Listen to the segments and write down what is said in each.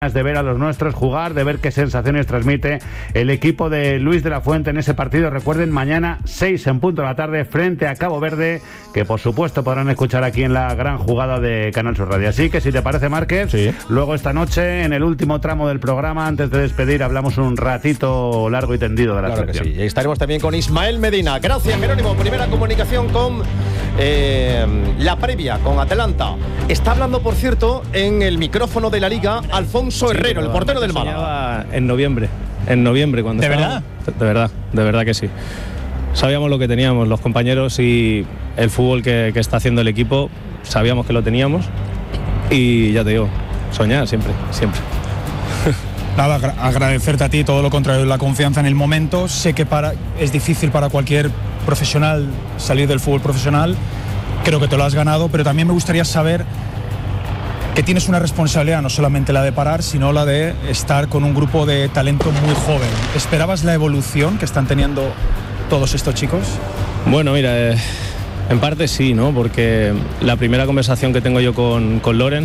de ver a los nuestros jugar, de ver qué sensaciones transmite el equipo de Luis de la Fuente en ese partido. Recuerden, mañana 6 en punto de la tarde frente a Cabo Verde, que por supuesto podrán escuchar aquí en la gran jugada de Canal Sur Radio. Así que si te parece, Márquez, sí, luego esta noche en el último tramo del programa, antes de despedir, hablamos un ratito largo y tendido de la selección. Sí. Y estaremos también con Ismael Medina. Gracias, Jerónimo. Primera comunicación con la previa, con Atalanta. Está hablando, por cierto, en el micrófono de la Liga, Alfonso Herrero, el portero del Málaga. En noviembre cuando ¿verdad? De verdad que sí. Sabíamos lo que teníamos los compañeros y el fútbol que está haciendo el equipo, sabíamos que lo teníamos y ya te digo, soñar siempre. Nada, agradecerte a ti, todo lo contrario, la confianza en el momento. Sé que es difícil para cualquier profesional salir del fútbol profesional, creo que te lo has ganado, pero también me gustaría saber que tienes una responsabilidad, no solamente la de parar, sino la de estar con un grupo de talento muy joven. ¿Esperabas la evolución que están teniendo todos estos chicos? Bueno, mira, en parte sí, ¿no? Porque la primera conversación que tengo yo con Loren,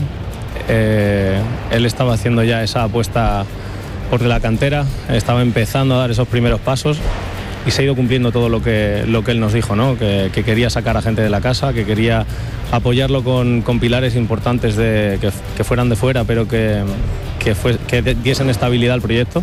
él estaba haciendo ya esa apuesta por la cantera, estaba empezando a dar esos primeros pasos y se ha ido cumpliendo todo lo que él nos dijo, ¿no? Que quería sacar a gente de la casa, que quería apoyarlo con pilares importantes que fueran de fuera, pero que diesen estabilidad al proyecto.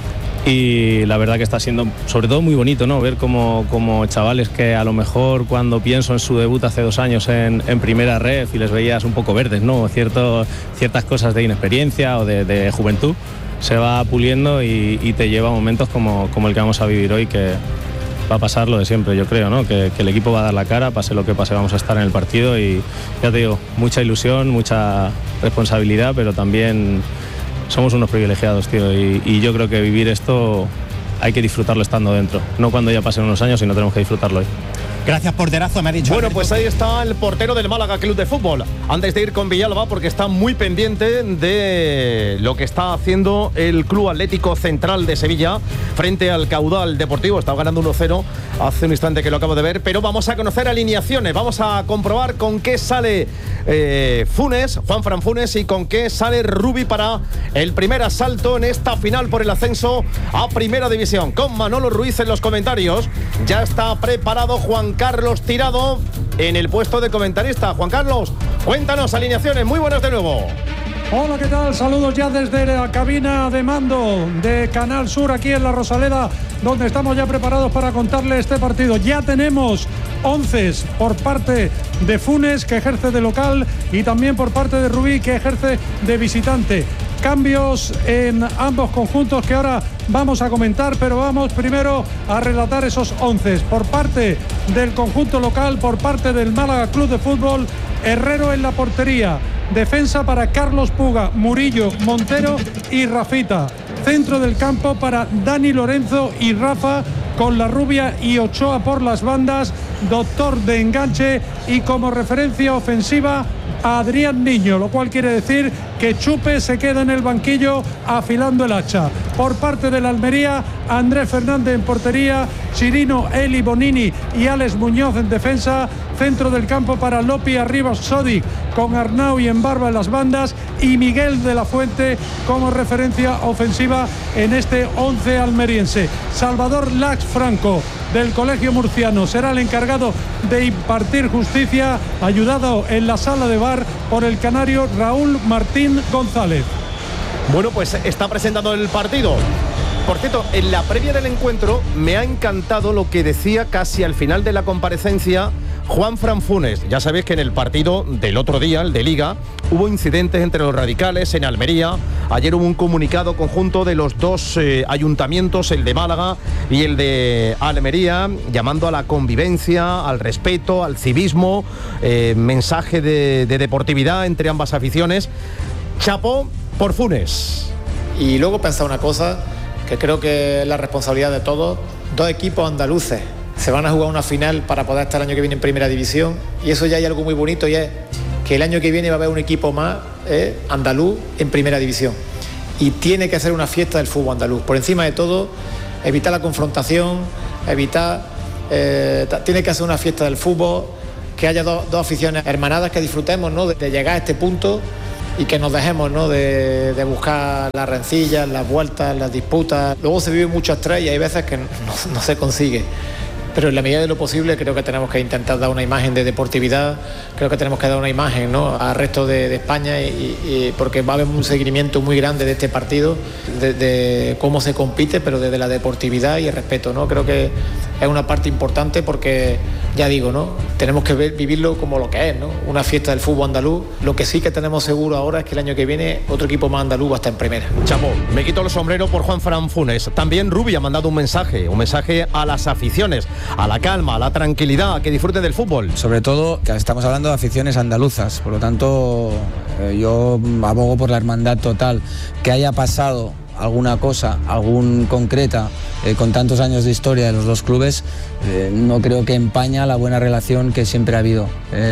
Y la verdad que está siendo sobre todo muy bonito, ¿no? Ver como chavales que a lo mejor cuando pienso en su debut hace 2 años en primera ref y les veías un poco verdes, ¿no? Ciertas cosas de inexperiencia o de juventud, se va puliendo y te lleva a momentos como el que vamos a vivir hoy, que va a pasar lo de siempre, yo creo, ¿no? Que el equipo va a dar la cara, pase lo que pase, vamos a estar en el partido y ya te digo, mucha ilusión, mucha responsabilidad, pero también somos unos privilegiados, tío, y yo creo que vivir esto hay que disfrutarlo estando dentro, no cuando ya pasen unos años, sino tenemos que disfrutarlo hoy. Gracias, porterazo, me ha dicho. Bueno, pues ahí está el portero del Málaga Club de Fútbol. Antes de ir con Villalba, porque está muy pendiente de lo que está haciendo el Club Atlético Central de Sevilla frente al Caudal Deportivo. Está ganando 1-0 hace un instante que lo acabo de ver, pero vamos a conocer alineaciones, vamos a comprobar con qué sale Juanfran Funes y con qué sale Rubi para el primer asalto en esta final por el ascenso a Primera División. Con Manolo Ruiz en los comentarios, ya está preparado Juan Carlos Tirado en el puesto de comentarista. Juan Carlos, cuéntanos alineaciones, muy buenas de nuevo. Hola, ¿qué tal? Saludos ya desde la cabina de mando de Canal Sur aquí en La Rosaleda, donde estamos ya preparados para contarle este partido. Ya tenemos 11 por parte de Funes, que ejerce de local, y también por parte de Rubí, que ejerce de visitante. Cambios en ambos conjuntos que ahora vamos a comentar, pero vamos primero a relatar esos 11. Por parte del conjunto local, por parte del Málaga Club de Fútbol, Herrero en la portería. Defensa para Carlos Puga, Murillo, Montero y Rafita. Centro del campo para Dani Lorenzo y Rafa, con La Rubia y Ochoa por las bandas. Doctor de enganche y como referencia ofensiva a Adrián Niño, lo cual quiere decir que Chupe se queda en el banquillo afilando el hacha. Por parte de la Almería, Andrés Fernández en portería, Chirino, Eli Bonini y Alex Muñoz en defensa. Centro del campo para Lopi, arriba Sodic con Arnau y Embarba en las bandas, y Miguel de la Fuente como referencia ofensiva en este 11 almeriense. Salvador Lax Franco del Colegio Murciano será el encargado de impartir justicia, ayudado en la sala de VAR por el canario Raúl Martín González. Bueno, pues está presentando el partido. Por cierto, en la previa del encuentro me ha encantado lo que decía casi al final de la comparecencia Juanfran Funes. Ya sabéis que en el partido del otro día, el de Liga, hubo incidentes entre los radicales en Almería. Ayer hubo un comunicado conjunto de los dos ayuntamientos, el de Málaga y el de Almería, llamando a la convivencia, al respeto, al civismo, mensaje de deportividad entre ambas aficiones. Chapó por Funes. Y luego pensar una cosa que creo que es la responsabilidad de todos. 2 equipos andaluces se van a jugar una final para poder estar el año que viene en Primera División, y eso ya hay algo muy bonito, y es que el año que viene va a haber un equipo más andaluz en Primera División, y tiene que ser una fiesta del fútbol andaluz. Por encima de todo, evitar la confrontación, tiene que ser una fiesta del fútbol, que haya dos aficiones hermanadas, que disfrutemos, ¿no?, de llegar a este punto y que nos dejemos, ¿no?, de buscar las rencillas, las vueltas, las disputas. Luego se vive mucho estrés y hay veces que no se consigue. Pero en la medida de lo posible creo que tenemos que intentar dar una imagen de deportividad, creo que tenemos que dar una imagen, ¿no?, al resto de España y porque va a haber un seguimiento muy grande de este partido, de cómo se compite, pero desde la deportividad y el respeto, ¿no? Creo que es una parte importante porque, ya digo, ¿no?, tenemos que vivirlo como lo que es, ¿no?, una fiesta del fútbol andaluz. Lo que sí que tenemos seguro ahora es que el año que viene otro equipo más andaluz va a estar en primera. Chapo, me quito el sombrero por Juanfran Funes. También Rubi ha mandado un mensaje a las aficiones, a la calma, a la tranquilidad, a que disfruten del fútbol. Sobre todo que estamos hablando de aficiones andaluzas, por lo tanto yo abogo por la hermandad total. Que haya pasado alguna cosa, algún concreta, con tantos años de historia de los dos clubes, no creo que empaña la buena relación que siempre ha habido.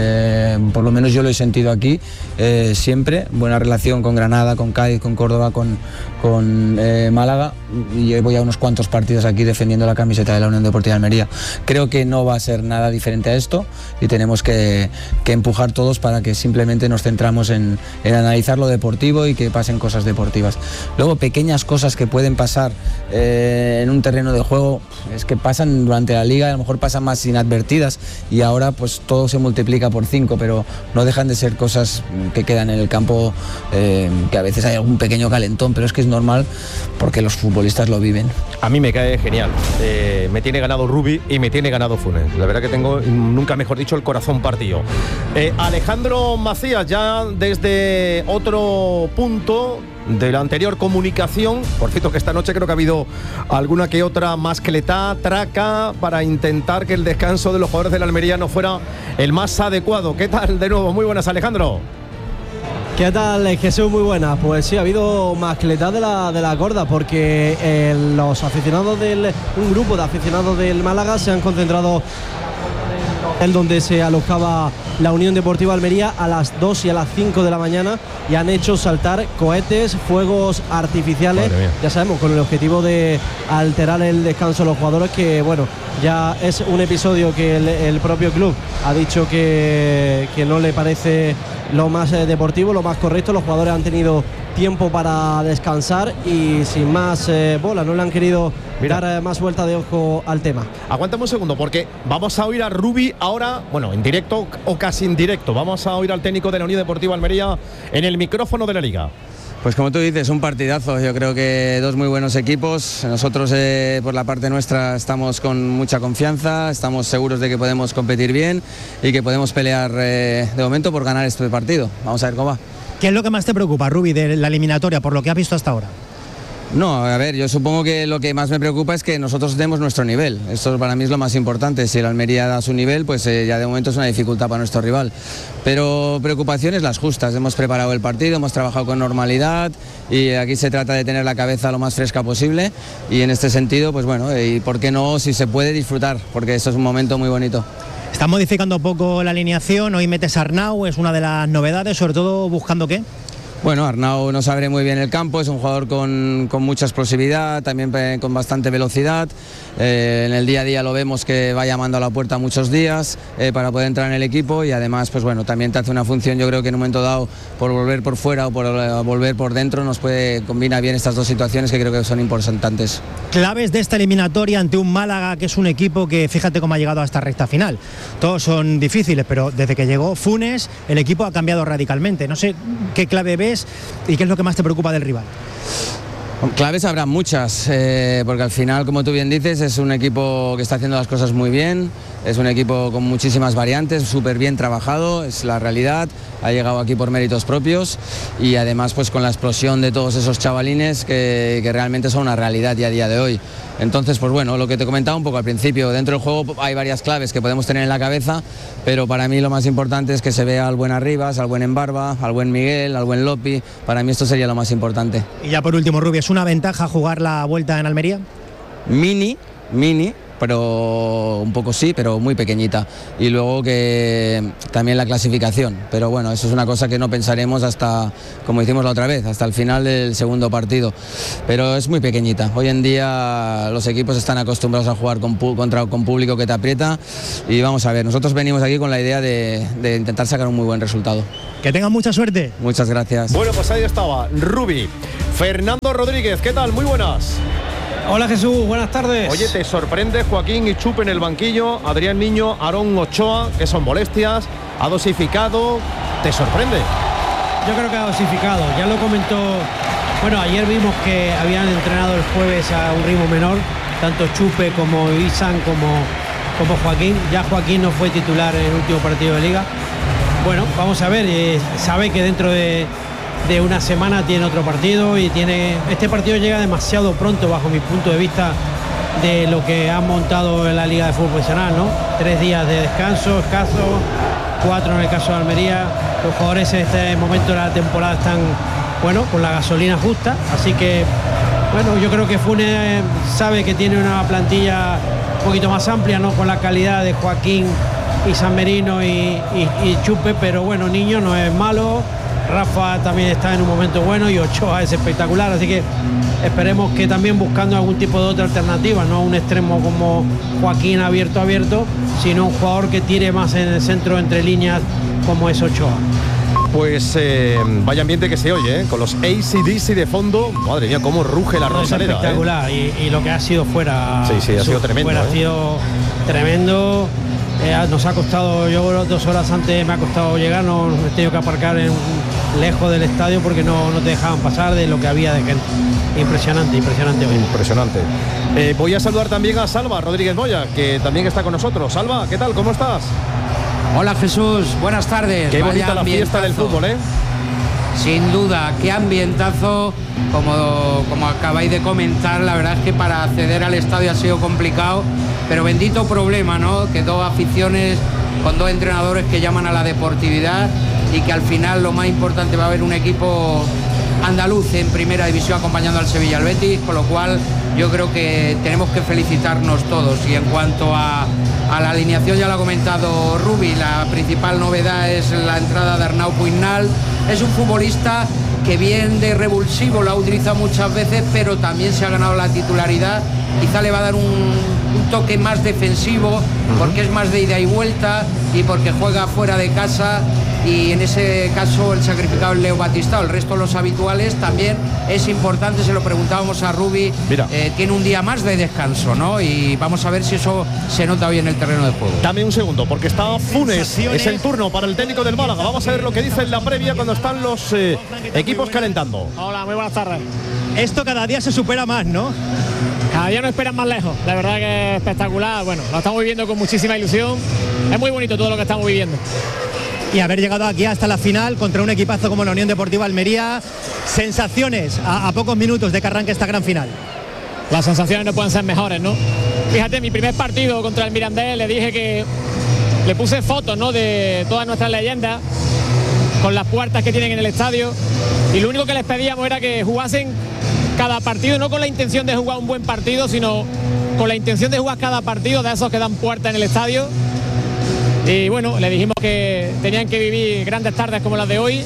Por lo menos yo lo he sentido aquí, siempre, buena relación con Granada, con Cádiz, con Córdoba, con Málaga, y llevo ya unos cuantos partidos aquí defendiendo la camiseta de la Unión Deportiva de Almería. Creo que no va a ser nada diferente a esto y tenemos que empujar todos para que simplemente nos centramos en analizar lo deportivo y que pasen cosas deportivas. Luego, pequeñas cosas que pueden pasar en un terreno de juego, es que pasan durante la liga, a lo mejor pasan más inadvertidas y ahora pues todo se multiplica por 5, pero no dejan de ser cosas que quedan en el campo, que a veces hay algún pequeño calentón, pero es que es normal porque los futbolistas lo viven. A mí me cae genial, me tiene ganado Rubi y me tiene ganado Funes. La verdad que tengo, nunca mejor dicho, el corazón partido. Alejandro Macías, ya desde otro punto de la anterior comunicación, por cierto que esta noche creo que ha habido alguna que otra mascletá, traca, para intentar que el descanso de los jugadores de la Almería no fuera el más adecuado. ¿Qué tal de nuevo? Muy buenas, Alejandro. ¿Qué tal, Jesús? Muy buenas. Pues sí, ha habido mascletá de la gorda, porque los aficionados un grupo de aficionados del Málaga se han concentrado en donde se alojaba la Unión Deportiva Almería a las 2 y a las 5 de la mañana y han hecho saltar cohetes, fuegos artificiales, ya sabemos, con el objetivo de alterar el descanso de los jugadores, que bueno, ya es un episodio que el propio club ha dicho que no le parece lo más deportivo, lo más correcto. Los jugadores han tenido tiempo para descansar y sin más bola, no le han querido dar más vuelta de ojo al tema. Aguántame un segundo, porque vamos a oír a Rubi ahora, bueno, en directo o casi en directo. Vamos a oír al técnico de la Unión Deportiva Almería en el micrófono de la Liga. Pues como tú dices, un partidazo. Yo creo que dos muy buenos equipos. Nosotros por la parte nuestra estamos con mucha confianza, estamos seguros de que podemos competir bien y que podemos pelear de momento por ganar este partido. Vamos a ver cómo va. ¿Qué es lo que más te preocupa, Rubi, de la eliminatoria, por lo que has visto hasta ahora? No, a ver, yo supongo que lo que más me preocupa es que nosotros demos nuestro nivel. Esto para mí es lo más importante. Si el Almería da su nivel, pues ya de momento es una dificultad para nuestro rival. Pero preocupaciones las justas. Hemos preparado el partido, hemos trabajado con normalidad y aquí se trata de tener la cabeza lo más fresca posible. Y en este sentido, pues bueno, y por qué no, si se puede disfrutar, porque esto es un momento muy bonito. Estás modificando un poco la alineación, hoy metes a Arnau, es una de las novedades, sobre todo buscando ¿qué? Bueno, Arnau nos abre muy bien el campo, es un jugador con mucha explosividad, también con bastante velocidad. En el día a día lo vemos que va llamando a la puerta muchos días para poder entrar en el equipo y además pues bueno, también te hace una función, yo creo que en un momento dado, por volver por fuera o por volver por dentro, combina bien estas dos situaciones que creo que son importantes. Claves de esta eliminatoria ante un Málaga que es un equipo que fíjate cómo ha llegado a esta recta final. Todos son difíciles, pero desde que llegó Funes el equipo ha cambiado radicalmente. No sé qué clave ves y qué es lo que más te preocupa del rival. Claves habrá muchas, porque al final, como tú bien dices, es un equipo que está haciendo las cosas muy bien, es un equipo con muchísimas variantes, súper bien trabajado, es la realidad, ha llegado aquí por méritos propios y además pues con la explosión de todos esos chavalines que realmente son una realidad ya a día de hoy. Entonces, pues bueno, lo que te comentaba un poco al principio, dentro del juego hay varias claves que podemos tener en la cabeza, pero para mí lo más importante es que se vea al buen Arribas, al buen Embarba, al buen Miguel, al buen Lopi. Para mí esto sería lo más importante. Y ya por último, Rubi, ¿es una ventaja jugar la vuelta en Almería? Mini, pero un poco sí, pero muy pequeñita. Y luego que también la clasificación, pero bueno, eso es una cosa que no pensaremos hasta, como hicimos la otra vez, hasta el final del segundo partido, pero es muy pequeñita. Hoy en día los equipos están acostumbrados a jugar con público que te aprieta, y vamos a ver, nosotros venimos aquí con la idea de intentar sacar un muy buen resultado. Que tengan mucha suerte. Muchas gracias. Bueno, pues ahí estaba Rubi. Fernando Rodríguez, ¿qué tal? Muy buenas. Hola Jesús, buenas tardes. Oye, ¿te sorprende Joaquín y Chupe en el banquillo? Adrián Niño, Aarón Ochoa, que son molestias, ha dosificado. ¿Te sorprende? Yo creo que ha dosificado, ya lo comentó. Bueno, ayer vimos que habían entrenado el jueves a un ritmo menor, tanto Chupe como Isan como Joaquín. Ya Joaquín no fue titular en el último partido de Liga. Bueno, vamos a ver, sabe que dentro de una semana tiene otro partido y este partido llega demasiado pronto bajo mi punto de vista de lo que ha montado en la Liga de Fútbol Profesional, ¿no? 3 días de descanso escaso, 4 en el caso de Almería. Los jugadores en este momento de la temporada están, bueno, con la gasolina justa, así que, bueno, yo creo que Funes sabe que tiene una plantilla un poquito más amplia, ¿no? Con la calidad de Joaquín y San Merino y Chupe, pero bueno, Niño no es malo. Rafa también está en un momento bueno y Ochoa es espectacular, así que esperemos que también buscando algún tipo de otra alternativa, no un extremo como Joaquín abierto, sino un jugador que tire más en el centro entre líneas como es Ochoa. Pues vaya ambiente que se oye, con los AC/DC de fondo. Madre mía, cómo ruge la Rosaleda. Espectacular, y lo que ha sido fuera. Sí, ha sido tremendo. Ha sido tremendo. Nos ha costado, yo 2 horas antes me ha costado llegar, no he tenido que aparcar lejos del estadio porque no te dejaban pasar de lo que había de gente. Impresionante hoy. Impresionante. Voy a saludar también a Salva Rodríguez Moya, que también está con nosotros. Salva, ¿qué tal? ¿Cómo estás? Hola Jesús, buenas tardes. Qué bonita la fiesta del fútbol, ¿eh? Sin duda, qué ambientazo, como acabáis de comentar. La verdad es que para acceder al estadio ha sido complicado, pero bendito problema, ¿no? Que 2 aficiones con 2 entrenadores que llaman a la deportividad, y que al final lo más importante va a haber un equipo andaluz en primera división acompañando al Sevilla, al Betis, con lo cual yo creo que tenemos que felicitarnos todos. Y en cuanto a la alineación, ya lo ha comentado Rubi, la principal novedad es la entrada de Arnau Puignal. Es un futbolista que bien de revulsivo lo ha utilizado muchas veces, pero también se ha ganado la titularidad. Quizá le va a dar un toque más defensivo, porque es más de ida y vuelta y porque juega fuera de casa, y en ese caso el sacrificado es Leo Batistao. El resto de los habituales también es importante, se lo preguntábamos a Rubi. Tiene un día más de descanso, ¿no? Y vamos a ver si eso se nota hoy en el terreno de juego. Dame un segundo, porque está Funes, es el turno para el técnico del Málaga. Vamos a ver lo que dice en la previa cuando están los equipos calentando. Hola, muy buenas tardes. Esto cada día se supera más, ¿no? Cada día nos esperan más lejos, la verdad que es espectacular. Bueno, lo estamos viviendo con muchísima ilusión. Es muy bonito todo lo que estamos viviendo. Y haber llegado aquí hasta la final contra un equipazo como la Unión Deportiva Almería, sensaciones a pocos minutos de que arranque esta gran final. Las sensaciones no pueden ser mejores, ¿no? Fíjate, mi primer partido contra el Mirandés, le dije que le puse fotos, ¿no?, de todas nuestras leyendas con las puertas que tienen en el estadio, y lo único que les pedíamos era que jugasen cada partido, no con la intención de jugar un buen partido, sino con la intención de jugar cada partido de esos que dan puerta en el estadio. Y bueno, le dijimos que tenían que vivir grandes tardes como las de hoy.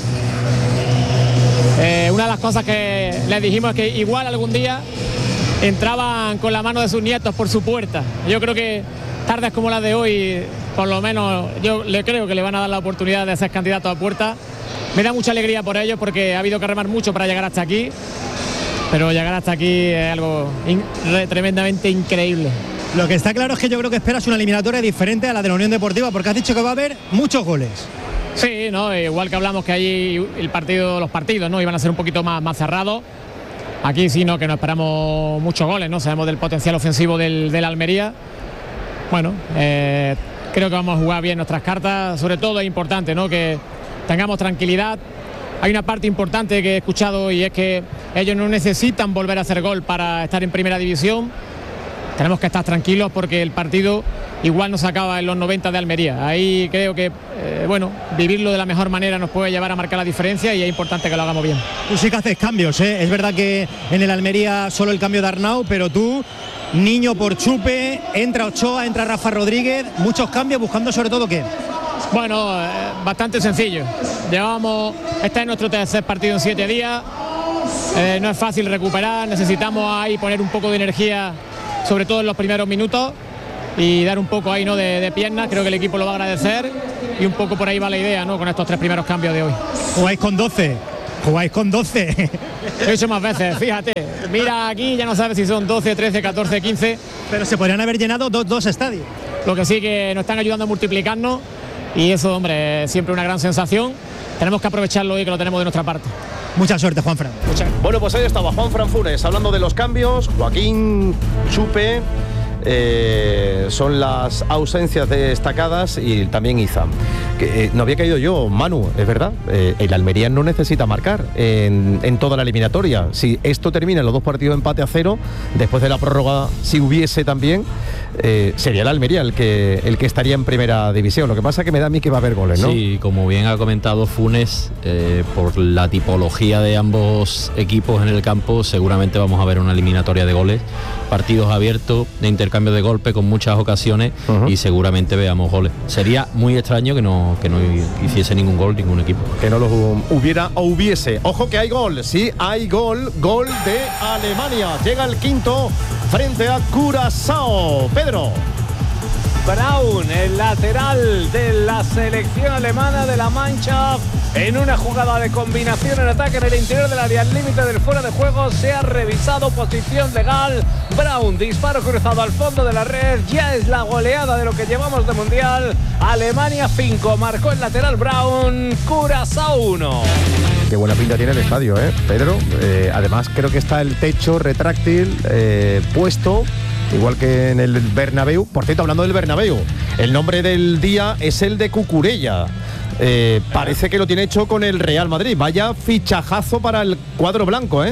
Una de las cosas que les dijimos es que igual algún día entraban con la mano de sus nietos por su puerta. Yo creo que tardes como las de hoy, por lo menos yo le creo que le van a dar la oportunidad de ser candidato a puerta. Me da mucha alegría por ellos, porque ha habido que remar mucho para llegar hasta aquí, pero llegar hasta aquí es algo tremendamente increíble. Lo que está claro es que yo creo que esperas una eliminatoria diferente a la de la Unión Deportiva, porque has dicho que va a haber muchos goles. Sí, no, igual que hablamos que allí los partidos, ¿no?, iban a ser un poquito más cerrados. Aquí sí, no, que no esperamos muchos goles, ¿no? Sabemos del potencial ofensivo del Almería. Bueno, creo que vamos a jugar bien nuestras cartas. Sobre todo es importante, ¿no?, que tengamos tranquilidad. Hay una parte importante que he escuchado, y es que ellos no necesitan volver a hacer gol para estar en primera división. Tenemos que estar tranquilos porque el partido igual nos acaba en los 90 de Almería. Ahí creo que, vivirlo de la mejor manera nos puede llevar a marcar la diferencia, y es importante que lo hagamos bien. Tú sí que haces cambios, ¿eh? Es verdad que en el Almería solo el cambio de Arnau, pero tú Niño por Chupe, entra Ochoa, entra Rafa Rodríguez, muchos cambios, buscando sobre todo ¿qué? Bueno, bastante sencillo. Este es nuestro tercer partido en 7 días. No es fácil recuperar, necesitamos ahí poner un poco de energía, sobre todo en los primeros minutos, y dar un poco ahí, ¿no?, de piernas. Creo que el equipo lo va a agradecer y un poco por ahí va la idea, ¿no?, con estos 3 primeros cambios de hoy. Jugáis con 12. Lo he hecho más veces, fíjate. Mira aquí, ya no sabes si son 12, 13, 14, 15. Pero se podrían haber llenado dos estadios. Lo que sí que nos están ayudando a multiplicarnos y eso, hombre, es siempre una gran sensación. Tenemos que aprovecharlo hoy, que lo tenemos de nuestra parte. Mucha suerte, Juanfran. Bueno, pues ahí estaba Juanfran Funes hablando de los cambios. Joaquín, Chupe, son las ausencias destacadas, y también Izan. No había caído yo, Manu, es verdad, el Almería no necesita marcar en toda la eliminatoria. Si esto termina en los 2 partidos empate a 0, después de la prórroga, si hubiese también, sería el Almería el que estaría en primera división. Lo que pasa es que me da a mí que va a haber goles, ¿no? Sí, como bien ha comentado Funes, por la tipología de ambos equipos en el campo, seguramente vamos a ver una eliminatoria de goles, partidos abiertos, de intercambio de golpe con muchas ocasiones, y seguramente veamos goles. Sería muy extraño que no hiciese ningún gol ningún equipo. Que no los hubiera o hubiese. Ojo que hay gol, sí, hay gol de Alemania. Llega el quinto frente a Curazao. Pedro. Braun, el lateral de la selección alemana de la Mannschaft, en una jugada de combinación en ataque en el interior del área, al límite del fuera de juego, se ha revisado posición legal. Braun, disparo cruzado al fondo de la red, ya es la goleada de lo que llevamos de mundial. Alemania 5, marcó el lateral Braun, Curazao 1. Qué buena pinta tiene el estadio, Pedro. Además creo que está el techo retráctil puesto, igual que en el Bernabéu. Por cierto, hablando del Bernabéu, el nombre del día es el de Cucurella. Parece que lo tiene hecho con el Real Madrid. Vaya fichajazo para el cuadro blanco,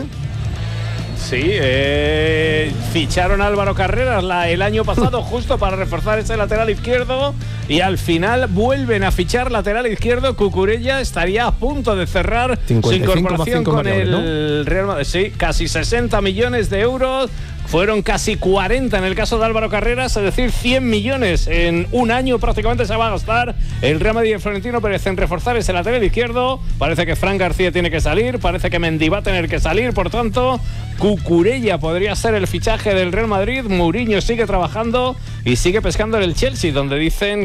Sí, ficharon a Álvaro Carreras el año pasado justo para reforzar ese lateral izquierdo, y al final vuelven a fichar lateral izquierdo. Cucurella estaría a punto de cerrar su incorporación con el Real Madrid. Sí, casi 60 millones de euros. Fueron casi 40 en el caso de Álvaro Carreras, es decir, 100 millones en un año prácticamente se va a gastar el Real Madrid y el Florentino Pérez en reforzar ese lateral izquierdo. Parece que Fran García tiene que salir, parece que Mendy va a tener que salir, por tanto, Cucurella podría ser el fichaje del Real Madrid. Mourinho sigue trabajando y sigue pescando en el Chelsea, donde dicen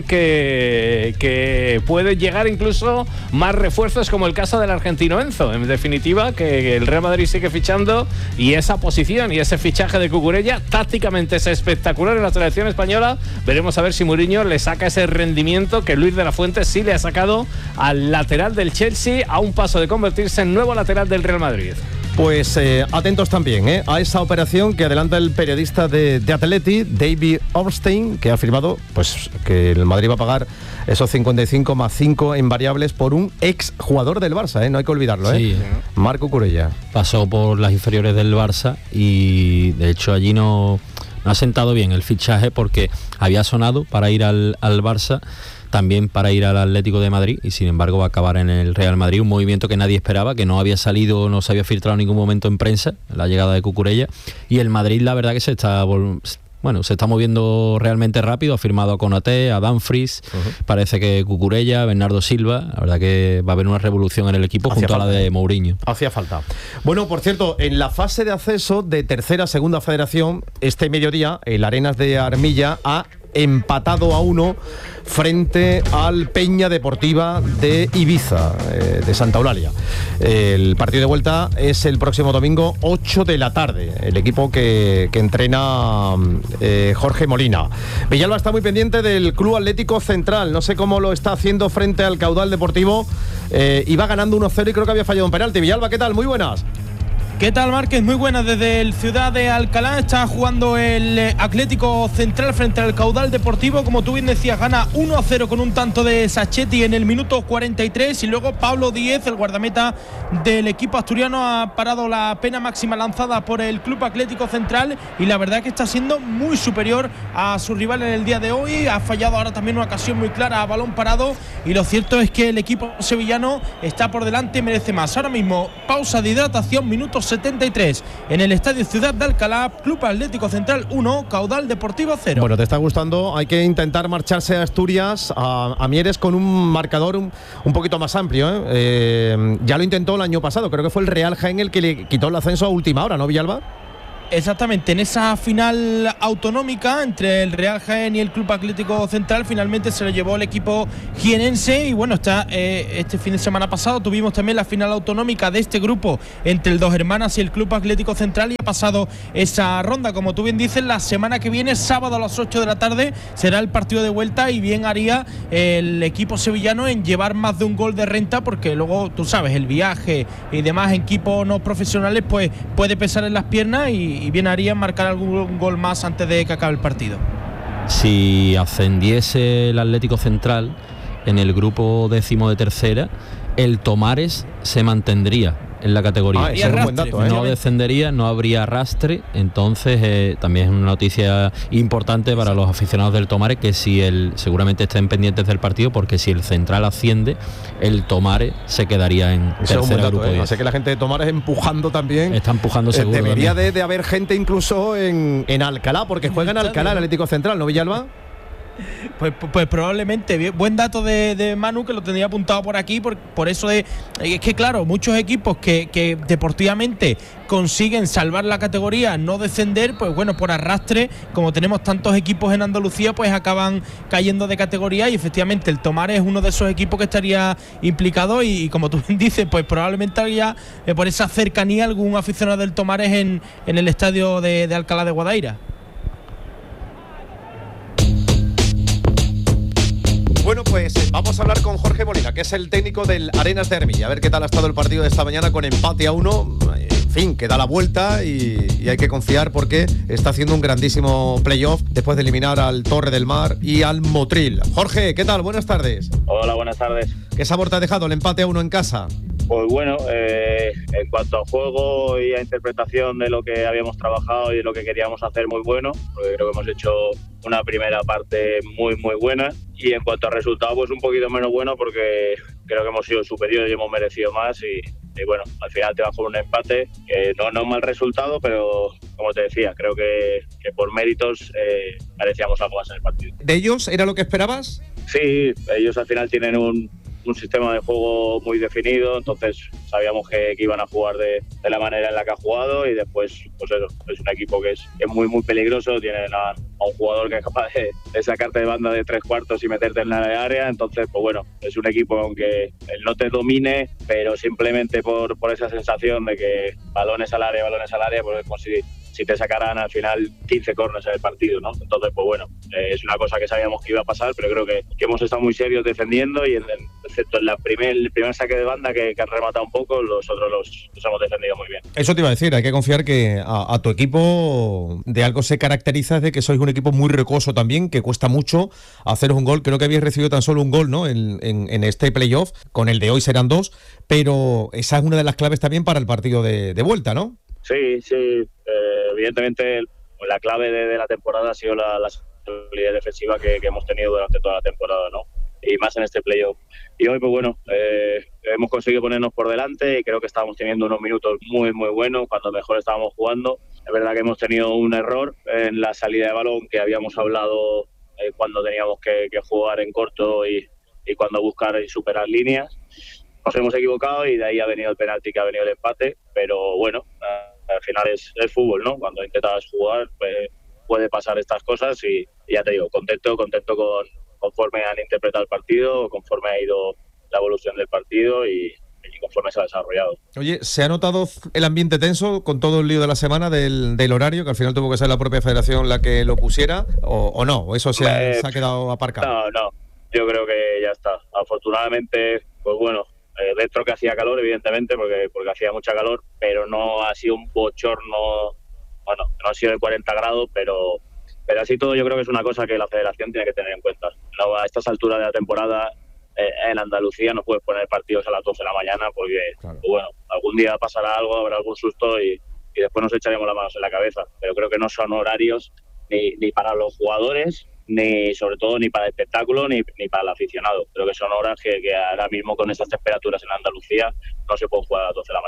que puede llegar incluso más refuerzos, como el caso del argentino Enzo. En definitiva, que el Real Madrid sigue fichando, y esa posición y ese fichaje de Cucurella tácticamente es espectacular en la selección española. Veremos a ver si Mourinho le saca ese rendimiento que Luis de la Fuente sí le ha sacado al lateral del Chelsea, a un paso de convertirse en nuevo lateral del Real Madrid. Pues atentos también a esa operación que adelanta el periodista de Atleti, David Ornstein, que ha afirmado pues que el Madrid va a pagar esos 55 más 5 en variables por un ex jugador del Barça, no hay que olvidarlo, sí. Marc Cucurella. Pasó por las inferiores del Barça y de hecho allí no ha sentado bien el fichaje, porque había sonado para ir al Barça, también para ir al Atlético de Madrid, y sin embargo va a acabar en el Real Madrid, un movimiento que nadie esperaba, que no había salido, no se había filtrado en ningún momento en prensa, la llegada de Cucurella. Y el Madrid, la verdad que se está moviendo realmente rápido, ha firmado a Konaté, a Dumfries, parece que Cucurella, Bernardo Silva, la verdad que va a haber una revolución en el equipo junto a la de Mourinho. Hacía falta. Bueno, por cierto, en la fase de acceso de tercera a segunda federación, este mediodía, el Arenas de Armilla ha empatado a 1 frente al Peña Deportiva de Ibiza, de Santa Eulalia. El partido de vuelta es el próximo domingo, 8 de la tarde. El equipo que entrena Jorge Molina. Villalba está muy pendiente del Club Atlético Central. No sé cómo lo está haciendo frente al Caudal Deportivo. Iba ganando 1-0 y creo que había fallado un penalti. Villalba, ¿qué tal? Muy buenas. ¿Qué tal, Márquez? Muy buenas desde el Ciudad de Alcalá. Está jugando el Atlético Central frente al Caudal Deportivo. Como tú bien decías, gana 1-0 con un tanto de Sacchetti en el minuto 43. Y luego Pablo Díez, el guardameta del equipo asturiano, ha parado la pena máxima lanzada por el Club Atlético Central. Y la verdad que está siendo muy superior a su rival en el día de hoy. Ha fallado ahora también una ocasión muy clara a balón parado. Y lo cierto es que el equipo sevillano está por delante y merece más. Ahora mismo, pausa de hidratación, minuto 1973 en el Estadio Ciudad de Alcalá. Club Atlético Central 1, Caudal Deportivo 0. Bueno, te está gustando. Hay que intentar marcharse a Asturias, a Mieres, con un marcador un poquito más amplio, ¿eh? Ya lo intentó el año pasado. Creo que fue el Real Jaén el que le quitó el ascenso a última hora, ¿no, Villalba? Exactamente, en esa final autonómica entre el Real Jaén y el Club Atlético Central finalmente se lo llevó el equipo jienense. Y bueno, este fin de semana pasado tuvimos también la final autonómica de este grupo entre el Dos Hermanas y el Club Atlético Central, y ha pasado esa ronda. Como tú bien dices, la semana que viene, sábado a las 8 de la tarde, será el partido de vuelta, y bien haría el equipo sevillano en llevar más de un gol de renta, porque luego, tú sabes, el viaje y demás en equipos no profesionales pues puede pesar en las piernas, y bien haría marcar algún gol más antes de que acabe el partido. Si ascendiese el Atlético Central en el grupo 10º de tercera, el Tomares se mantendría en la categoría. Ese es un buen dato, ¿eh? No descendería, no habría arrastre. Entonces también es una noticia importante para los aficionados del Tomares, que seguramente estén pendientes del partido, porque si el Central asciende, el Tomares se quedaría en tercera grupo 10. Así que la gente de Tomares empujando también. Está empujando seguro. Debería de haber gente incluso en Alcalá, porque juega en Alcalá el Atlético Central, ¿no, Villalba? Pues probablemente. Buen dato de Manu, que lo tendría apuntado por aquí, por eso es que claro, muchos equipos que deportivamente consiguen salvar la categoría, no descender, pues bueno, por arrastre, como tenemos tantos equipos en Andalucía, pues acaban cayendo de categoría, y efectivamente el Tomares es uno de esos equipos que estaría implicado, y como tú bien dices, pues probablemente habría por esa cercanía algún aficionado del Tomares en el estadio de Alcalá de Guadaira. Bueno, pues vamos a hablar con Jorge Molina, que es el técnico del Arenas de Armilla. A ver qué tal ha estado el partido de esta mañana, con empate a 1. En fin, que da la vuelta y hay que confiar, porque está haciendo un grandísimo playoff después de eliminar al Torre del Mar y al Motril. Jorge, ¿qué tal? Buenas tardes. Hola, buenas tardes. ¿Qué sabor te ha dejado el empate a 1 en casa? Pues bueno, en cuanto a juego y a interpretación de lo que habíamos trabajado y de lo que queríamos hacer, muy bueno, porque creo que hemos hecho una primera parte muy buena, y en cuanto a resultado, pues un poquito menos bueno, porque creo que hemos sido superiores y hemos merecido más, y bueno, al final te vas con un empate, que no es mal resultado, pero como te decía, creo que por méritos merecíamos algo más en el partido. ¿De ellos era lo que esperabas? Sí, ellos al final tienen un sistema de juego muy definido, entonces sabíamos que iban a jugar de la manera en la que ha jugado, y después, pues eso, es un equipo que es muy peligroso. Tienen a un jugador que es capaz de sacarte de banda de 3/4 y meterte en la área. Entonces, pues bueno, es un equipo aunque él no te domine, pero simplemente por esa sensación de que balones al área, pues es como si te sacaran al final 15 córneres en el partido, ¿no? Entonces, pues bueno, es una cosa que sabíamos que iba a pasar, pero creo que hemos estado muy serios defendiendo, y excepto en el primer saque de banda que han rematado un poco, los otros los hemos defendido muy bien. Eso te iba a decir, hay que confiar que a tu equipo de algo se caracteriza, de que sois un equipo muy recoso también, que cuesta mucho haceros un gol. Creo que habéis recibido tan solo un gol, ¿no?, en este playoff. Con el de hoy serán 2, pero esa es una de las claves también para el partido de vuelta, ¿no? Sí, evidentemente la clave de la temporada ha sido la solidez defensiva que hemos tenido durante toda la temporada, ¿no? Y más en este playoff. Y hoy, pues bueno, hemos conseguido ponernos por delante, y creo que estábamos teniendo unos minutos muy buenos cuando mejor estábamos jugando. Es verdad que hemos tenido un error en la salida de balón, que habíamos hablado cuando teníamos que jugar en corto y cuando buscar y superar líneas. Nos hemos equivocado, y de ahí ha venido el penalti, que ha venido el empate, pero bueno, al final es fútbol, ¿no? Cuando intentas jugar, pues puede pasar estas cosas, y ya te digo, contento conforme han interpretado el partido, conforme ha ido la evolución del partido y conforme se ha desarrollado. Oye, ¿se ha notado el ambiente tenso con todo el lío de la semana del horario, que al final tuvo que ser la propia federación la que lo pusiera, o no? ¿O eso se ha quedado aparcado? No, yo creo que ya está. Afortunadamente, pues bueno, dentro que hacía calor, evidentemente, porque hacía mucha calor, pero no ha sido un bochorno, bueno, no ha sido de 40 grados, pero así todo yo creo que es una cosa que la federación tiene que tener en cuenta. No, a estas alturas de la temporada en Andalucía no puedes poner partidos a las 12 de la mañana, porque claro, pues bueno, algún día pasará algo, habrá algún susto y después nos echaremos las manos en la cabeza. Pero creo que no son horarios ni para los jugadores, ni sobre todo ni para el espectáculo, ni para el aficionado. Creo que son horas que ahora mismo con estas temperaturas en Andalucía no se puede jugar a las 12 de la mañana.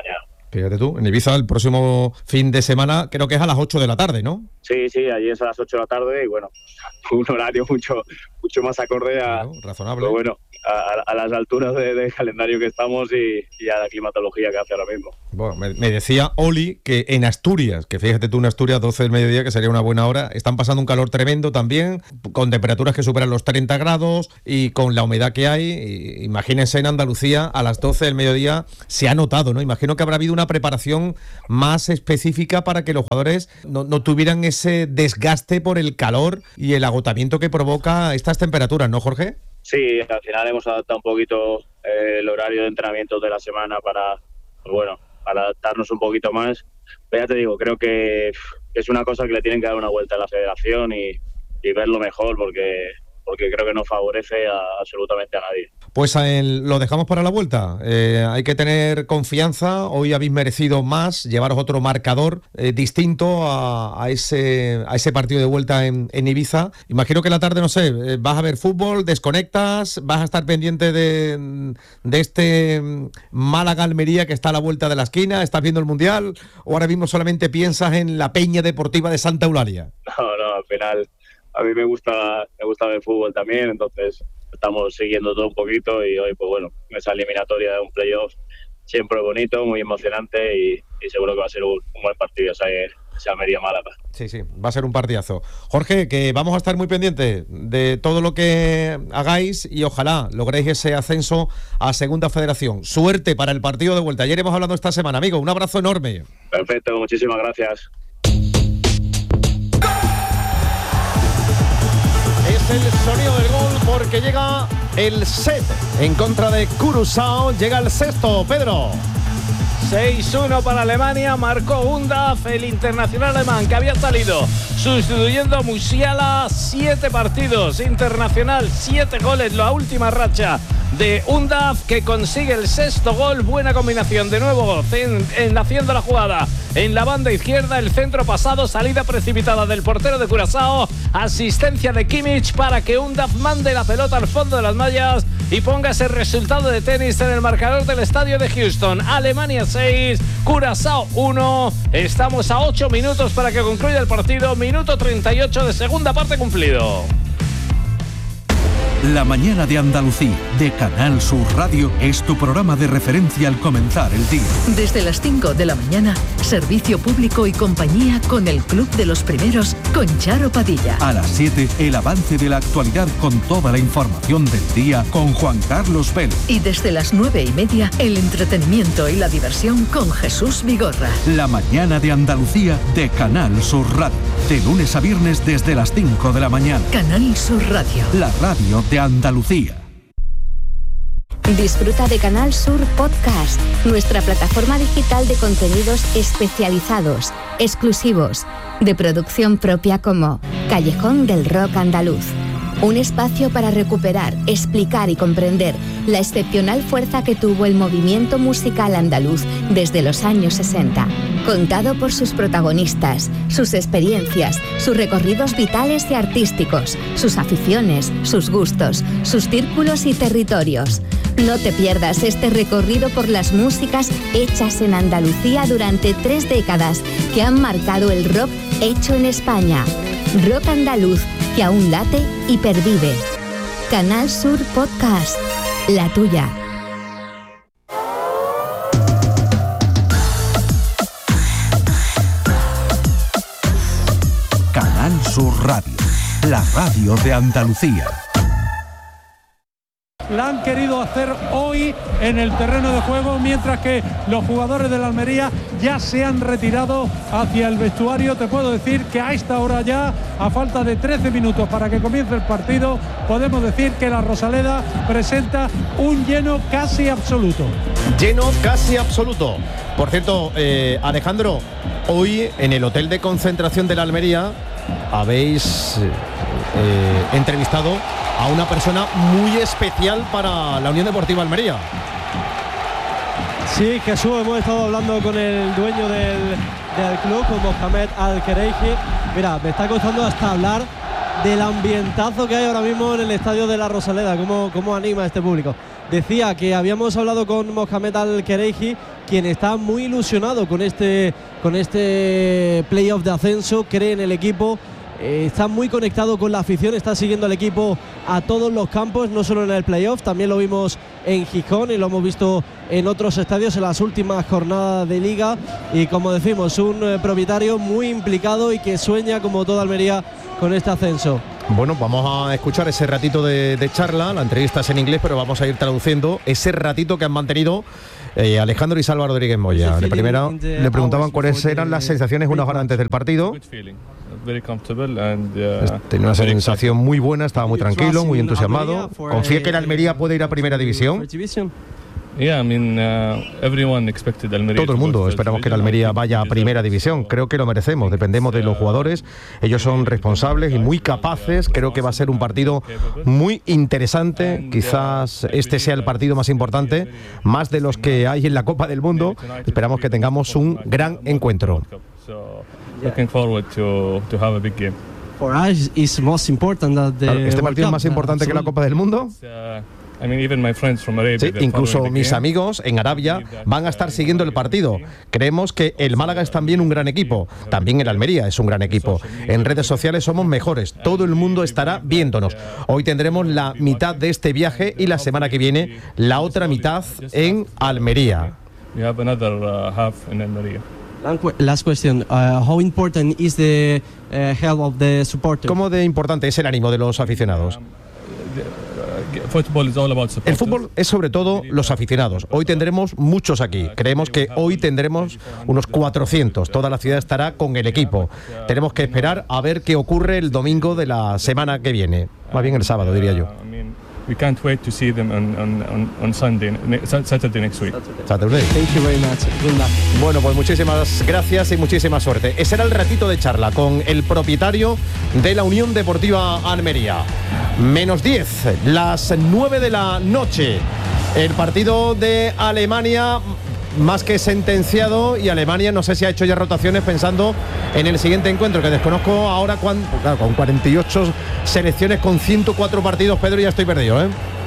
Fíjate tú, en Ibiza el próximo fin de semana creo que es a las 8 de la tarde, ¿no? Sí, allí es a las 8 de la tarde y bueno, un horario mucho más acorde a, razonable. Pues bueno, a las alturas del calendario que estamos y a la climatología que hace ahora mismo. Bueno, me decía Oli que en Asturias, que fíjate tú, en Asturias 12 del mediodía, que sería una buena hora, están pasando un calor tremendo también, con temperaturas que superan los 30 grados y con la humedad que hay. Imagínense en Andalucía a las 12 del mediodía, se ha notado, ¿no? Imagino que habrá habido una preparación más específica para que los jugadores no tuvieran ese desgaste por el calor y el agotamiento que provoca estas temperaturas, ¿no, Jorge? Sí, al final hemos adaptado un poquito el horario de entrenamiento de la semana para adaptarnos un poquito más. Pero ya te digo, creo que es una cosa que le tienen que dar una vuelta a la federación y verlo mejor porque creo que no favorece absolutamente a nadie. Pues lo dejamos para la vuelta. Hay que tener confianza. Hoy habéis merecido más, llevaros otro marcador distinto a ese partido de vuelta en Ibiza. Imagino que en la tarde, no sé, vas a ver fútbol, desconectas, vas a estar pendiente de este Málaga-Almería que está a la vuelta de la esquina, estás viendo el Mundial, o ahora mismo solamente piensas en la Peña Deportiva de Santa Eulalia. No, al final a mí me gusta ver fútbol también, entonces estamos siguiendo todo un poquito y hoy, pues bueno, esa eliminatoria de un playoff siempre bonito, muy emocionante y seguro que va a ser un buen partido ese Almería-Málaga. Sí, va a ser un partidazo. Jorge, que vamos a estar muy pendientes de todo lo que hagáis y ojalá logréis ese ascenso a Segunda Federación. Suerte para el partido de vuelta. Ayer hemos hablado esta semana, amigo. Un abrazo enorme. Perfecto, muchísimas gracias. Es el sonido del gol porque llega el set en contra de Curaçao. Llega el sexto, Pedro. 6-1 para Alemania, marcó Undav, el internacional alemán que había salido sustituyendo a Musiala. 7 partidos, internacional, 7 goles, la última racha de Undav, que consigue el sexto gol. Buena combinación de nuevo haciendo la jugada en la banda izquierda, el centro pasado, salida precipitada del portero de Curaçao, asistencia de Kimmich para que Undav mande la pelota al fondo de las mallas y ponga ese resultado de tenis en el marcador del estadio de Houston. Alemania 6, Curaçao 1. Estamos a 8 minutos para que concluya el partido. Minuto 38 de segunda parte cumplido. La mañana de Andalucía, de Canal Sur Radio, es tu programa de referencia al comenzar el día. Desde las 5 de la mañana, servicio público y compañía con el Club de los Primeros, con Charo Padilla. A las 7, el avance de la actualidad con toda la información del día, con Juan Carlos Vélez. Y desde las 9:30, el entretenimiento y la diversión con Jesús Vigorra. La mañana de Andalucía, de Canal Sur Radio. De lunes a viernes desde las 5 de la mañana. Canal Sur Radio. La radio de Andalucía. Disfruta de Canal Sur Podcast, nuestra plataforma digital de contenidos especializados, exclusivos, de producción propia como Callejón del Rock Andaluz. Un espacio para recuperar, explicar y comprender la excepcional fuerza que tuvo el movimiento musical andaluz desde los años 60. Contado por sus protagonistas, sus experiencias, sus recorridos vitales y artísticos, sus aficiones, sus gustos, sus círculos y territorios. No te pierdas este recorrido por las músicas hechas en Andalucía durante 3 décadas que han marcado el rock hecho en España. Rock andaluz que aún late y pervive. Canal Sur Podcast, la tuya. Canal Sur Radio, la radio de Andalucía. La han querido hacer hoy en el terreno de juego, mientras que los jugadores de la Almería ya se han retirado hacia el vestuario. Te puedo decir que a esta hora ya, a falta de 13 minutos para que comience el partido, podemos decir que la Rosaleda presenta un lleno casi absoluto. Lleno casi absoluto. Por cierto, Alejandro, hoy en el hotel de concentración de la Almería habéis entrevistado a una persona muy especial para la Unión Deportiva Almería. Sí, Jesús, hemos estado hablando con el dueño del club, con Mohamed Al-Kereiji. Mira, me está costando hasta hablar del ambientazo que hay ahora mismo en el estadio de la Rosaleda, cómo anima a este público. Decía que habíamos hablado con Mohamed Al-Kereiji, quien está muy ilusionado con este playoff de ascenso, cree en el equipo. Está muy conectado con la afición, está siguiendo al equipo a todos los campos, no solo en el playoff, también lo vimos en Gijón y lo hemos visto en otros estadios en las últimas jornadas de liga. Y como decimos, un propietario muy implicado y que sueña, como toda Almería, con este ascenso. Bueno, vamos a escuchar ese ratito de charla. La entrevista es en inglés, pero vamos a ir traduciendo ese ratito que han mantenido Alejandro y Salva Rodríguez Moya. De primera le preguntaban cuáles eran las sensaciones unas horas antes del partido. Tenía una sensación muy buena, estaba muy tranquilo, muy entusiasmado. ¿Confía que el Almería puede ir a primera división? Todo el mundo esperamos que el Almería vaya a primera división. Creo que lo merecemos, dependemos de los jugadores. Ellos son responsables y muy capaces. Creo que va a ser un partido muy interesante. Quizás este sea el partido más importante, más de los que hay en la Copa del Mundo. Esperamos que tengamos un gran encuentro. ¿Este partido es más importante que la Copa del Mundo? Sí, incluso mis amigos en Arabia van a estar siguiendo el partido. Creemos que el Málaga es también un gran equipo. También el Almería es un gran equipo. En redes sociales somos mejores. Todo el mundo estará viéndonos. Hoy tendremos la mitad de este viaje y la semana que viene la otra mitad en Almería. Last question. How important is the help of the supporters? ¿Cómo de importante es el ánimo de los aficionados? El fútbol es sobre todo los aficionados. Hoy tendremos muchos aquí. Creemos que hoy tendremos unos 400. Toda la ciudad estará con el equipo. Tenemos que esperar a ver qué ocurre el domingo de la semana que viene. Más bien el sábado, diría yo. We can't wait to see them on Saturday next week. Saturday. Thank you very much. Good luck. Bueno, pues muchísimas gracias y muchísima suerte. Ese era el ratito de charla con el propietario de la Unión Deportiva Almería. -10, las 9 de la noche. El partido de Alemania más que sentenciado, y Alemania no sé si ha hecho ya rotaciones pensando en el siguiente encuentro, que desconozco ahora con 48 selecciones, con 104 partidos. Pedro, ya estoy perdido, ¿eh?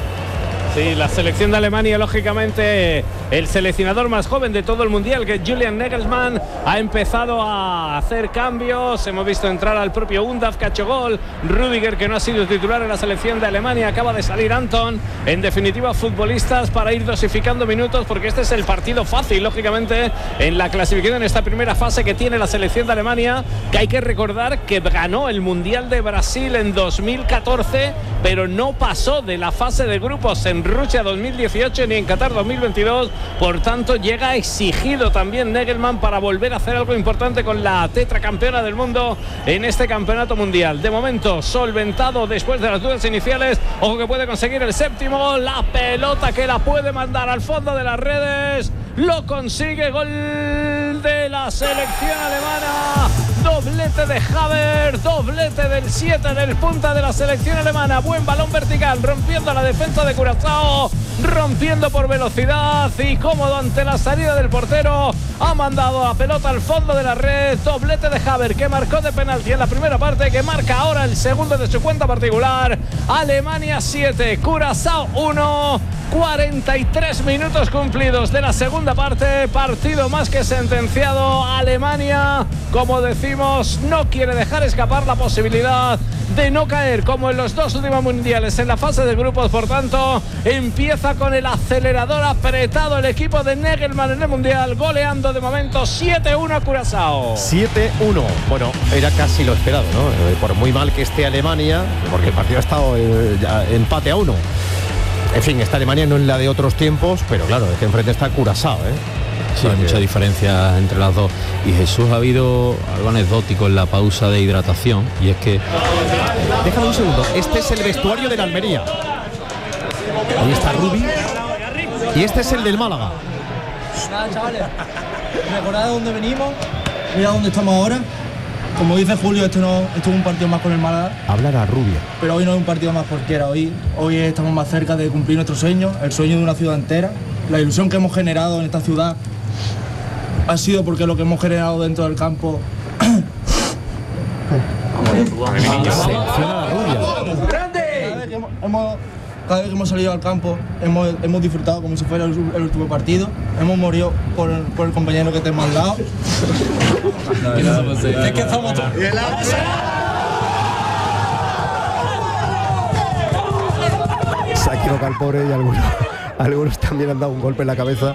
Sí, la selección de Alemania, lógicamente, el seleccionador más joven de todo el mundial, que Julian Nagelsmann, ha empezado a hacer cambios. Hemos visto entrar al propio Undav, que ha hecho gol. Rüdiger, que no ha sido titular en la selección de Alemania, acaba de salir Anton. En definitiva, futbolistas para ir dosificando minutos, porque este es el partido fácil, lógicamente, en la clasificación en esta primera fase que tiene la selección de Alemania, que hay que recordar que ganó el Mundial de Brasil en 2014, pero no pasó de la fase de grupos en Rusia 2018 ni en Qatar 2022. Por tanto, llega exigido también Nagelsmann para volver a hacer algo importante con la tetracampeona del mundo en este campeonato mundial. De momento, solventado después de las dudas iniciales. Ojo que puede conseguir el séptimo. La pelota que la puede mandar al fondo de las redes. Lo consigue. Gol de la selección alemana. Doblete de Havertz, doblete del 7 del punta de la selección alemana. Buen balón vertical, rompiendo la defensa de Curazao, rompiendo por velocidad y cómodo ante la salida del portero. Ha mandado la pelota al fondo de la red. Doblete de Havertz, que marcó de penalti en la primera parte, que marca ahora el segundo de su cuenta particular. Alemania 7, Curazao 1. 43 minutos cumplidos de la segunda parte. Partido más que sentenciado. Alemania, como decimos, no quiere dejar escapar la posibilidad de no caer como en los dos últimos mundiales en la fase de grupos. Por tanto, empieza con el acelerador apretado el equipo de Nagelsmann en el mundial, goleando de momento 7-1 a Curazao. 7-1. Bueno, era casi lo esperado, ¿no? Por muy mal que esté Alemania, porque el partido ha estado empate a 1. En fin, esta Alemania no es la de otros tiempos, pero claro, es que enfrente está Curazao, ¿eh? Sí, hay mucha diferencia entre las dos. Y Jesús, ha habido algo anecdótico en la pausa de hidratación, y es que... Déjame un segundo, este es el vestuario de la Almería. Ahí está Rubi. Y este es el del Málaga. Nada, chavales, recordad de dónde venimos, mira dónde estamos ahora. Como dice Julio, esto es un partido más con el Málaga. Hablar a Rubia. Pero hoy no es un partido más cualquiera. Hoy estamos más cerca de cumplir nuestro sueño, el sueño de una ciudad entera. La ilusión que hemos generado en esta ciudad ha sido porque lo que hemos generado dentro del campo. cada vez que hemos salido al campo hemos disfrutado como si fuera el último partido. Hemos morido por el compañero que tenemos al lado. Es que estamos todos. Se ha equivocado el pobre y algunos también han dado un golpe en la cabeza.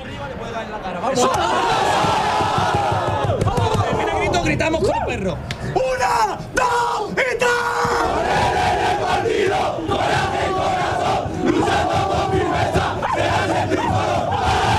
Gritamos con el perro. ¡1, 2 y 3! ¡El partido! ¡Coraje, corazón! ¡Luchando con firmeza! ¡Serás el triunfador!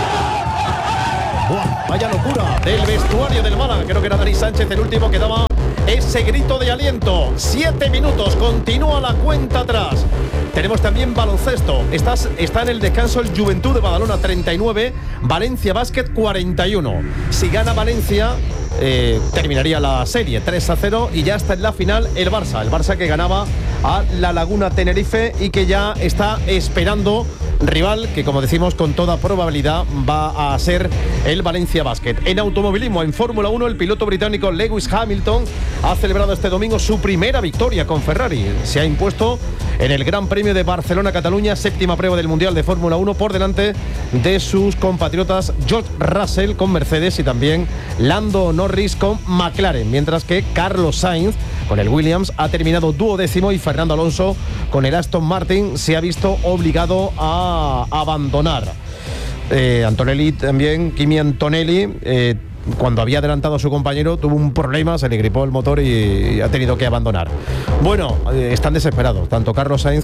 Vaya locura del vestuario del Málaga. Creo que era Dani Sánchez el último que daba ese grito de aliento. 7 minutos, continúa la cuenta atrás. Tenemos también baloncesto. Está en el descanso el Juventud de Badalona 39, Valencia Basket 41. Si gana Valencia, terminaría la serie 3-0 y ya está en la final el Barça que ganaba a la Laguna Tenerife y que ya está esperando rival que, como decimos, con toda probabilidad va a ser el Valencia Basket. En automovilismo, en Fórmula 1, el piloto británico Lewis Hamilton ha celebrado este domingo su primera victoria con Ferrari. Se ha impuesto en el Gran Premio de Barcelona-Cataluña, 7ª prueba del Mundial de Fórmula 1, por delante de sus compatriotas George Russell con Mercedes y también Lando Norris con McLaren, mientras que Carlos Sainz con el Williams ha terminado 12º y Fernando Alonso con el Aston Martin se ha visto obligado a abandonar. Antonelli también, Kimi Antonelli, cuando había adelantado a su compañero tuvo un problema, se le gripó el motor y ha tenido que abandonar. Bueno, están desesperados, tanto Carlos Sainz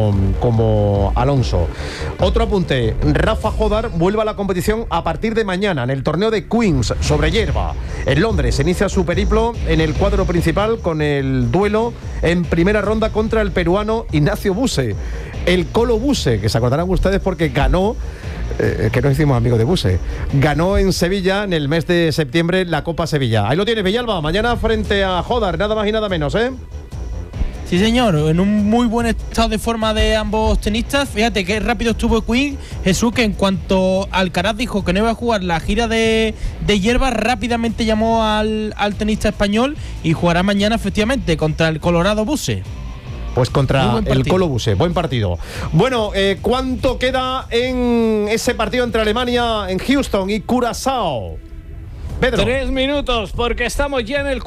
como Alonso. Otro apunte, Rafa Jodar vuelve a la competición a partir de mañana en el torneo de Queens sobre hierba. En Londres se inicia su periplo en el cuadro principal con el duelo en primera ronda contra el peruano Ignacio Buse, el Colo Buse, que se acordarán ustedes porque ganó, que nos hicimos amigos de Buse, ganó en Sevilla en el mes de septiembre la Copa Sevilla. Ahí lo tienes, Villalba, mañana frente a Jodar, nada más y nada menos, ¿eh? Sí, señor, en un muy buen estado de forma de ambos tenistas. Fíjate qué rápido estuvo Queen, Jesús, que en cuanto Alcaraz dijo que no iba a jugar la gira de hierba, rápidamente llamó al tenista español y jugará mañana efectivamente contra el Colorado Buse. Pues contra el Colo Buse, buen partido. Bueno, ¿cuánto queda en ese partido entre Alemania en Houston y Curazao? Pedro. 3 minutos, porque estamos ya en el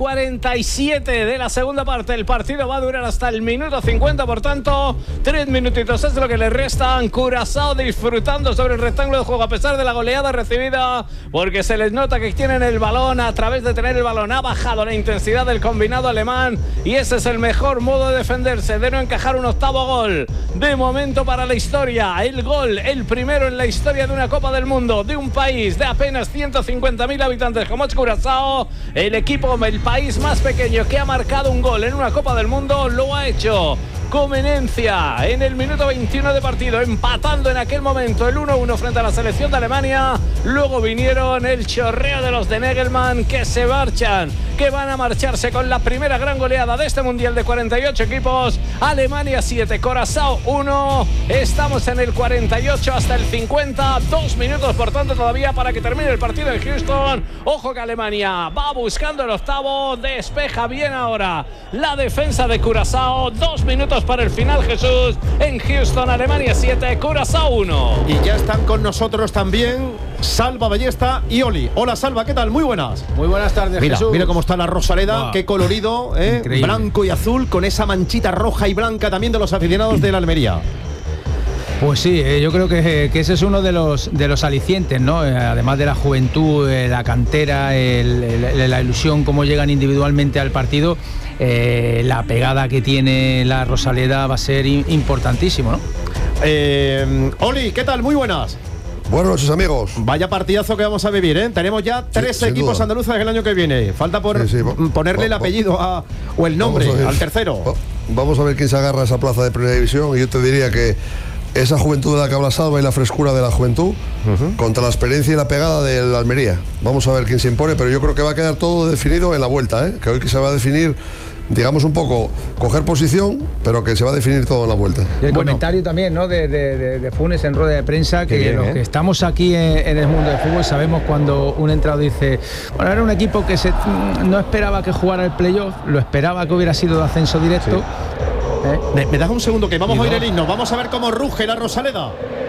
47 de la segunda parte. El partido va a durar hasta el minuto 50, por tanto, 3 minutitos es lo que le restan. Curazao disfrutando sobre el rectángulo de juego a pesar de la goleada recibida, porque se les nota que tienen el balón. A través de tener el balón ha bajado la intensidad del combinado alemán y ese es el mejor modo de defenderse, de no encajar un octavo gol de momento para la historia. El gol, el primero en la historia de una Copa del Mundo, de un país de apenas 150.000 habitantes como es Curazao. El equipo, el país más pequeño que ha marcado un gol en una Copa del Mundo, lo ha hecho Comenencia en el minuto 21 de partido, empatando en aquel momento el 1-1 frente a la selección de Alemania. Luego vinieron el chorreo de los de Negelmann, que se marchan, que van a marcharse con la primera gran goleada de este Mundial de 48 equipos. Alemania 7, Curazao 1. Estamos en el 48 hasta el 50, 2 minutos por tanto todavía para que termine el partido en Houston. Ojo que Alemania va buscando el octavo, despeja bien ahora la defensa de Curazao. 2 minutos para el final, Jesús, en Houston. Alemania 7, Curazao 1. Y ya están con nosotros también Salva Ballesta y Oli. Hola, Salva, ¿qué tal? Muy buenas. Muy buenas tardes, mira, Jesús. Mira cómo está la Rosaleda, wow. Qué colorido, blanco y azul, con esa manchita roja y blanca también de los aficionados de la Almería. Pues sí, yo creo que ese es uno de los alicientes, ¿no? Además de la juventud, la cantera, la ilusión, cómo llegan individualmente al partido, la pegada que tiene la Rosaleda va a ser importantísimo, ¿no? Oli, ¿qué tal? Muy buenas. Buenas noches, amigos. Vaya partidazo que vamos a vivir, ¿eh? Tenemos ya 3 equipos andaluces el año que viene. Falta por ponerle el apellido o el nombre al tercero. Vamos a ver quién se agarra a esa plaza de primera división. Y yo te diría que esa juventud de la que habla Salva y la frescura de la juventud contra la experiencia y la pegada del Almería. Vamos a ver quién se impone, pero yo creo que va a quedar todo definido en la vuelta, ¿eh? Que hoy que se va a definir, digamos, un poco coger posición, pero que se va a definir todo en la vuelta. Y el comentario también, ¿no? de Funes en rueda de prensa, que bien, los que estamos aquí en el mundo del fútbol sabemos cuando un entrenador dice, bueno, era un equipo que no esperaba que jugara el playoff, lo esperaba que hubiera sido de ascenso directo. Sí. ¿Me das un segundo que vamos a oír el himno? Vamos a ver cómo ruge la Rosaleda.